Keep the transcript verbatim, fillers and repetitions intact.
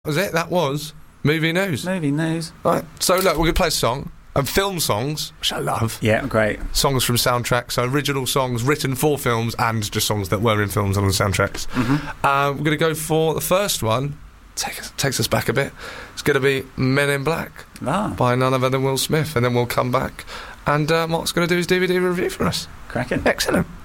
That was it. That was movie news. Movie news. Right. So look, we're gonna play a song and film songs, which I love. Yeah, great. Songs from soundtracks, so original songs written for films and just songs that were in films and on the soundtracks. Mm-hmm. Uh, we're gonna go for the first one. Take us, takes us back a bit. It's gonna be Men in Black Ah, by none other than Will Smith, and then we'll come back and uh, Mark's gonna do his D V D review for us. cracking. Excellent.